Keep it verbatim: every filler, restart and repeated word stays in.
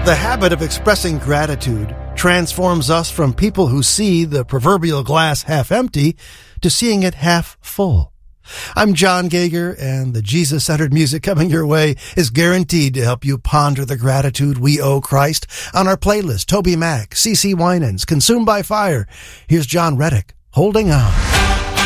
The habit of expressing gratitude transforms us from people who see the proverbial glass half empty to seeing it half full. I'm John Gager, and the Jesus-centered music coming your way is guaranteed to help you ponder the gratitude we owe Christ. On our playlist, Toby Mac, C C Winans, Consumed by Fire. Here's John Reddick, Holding On.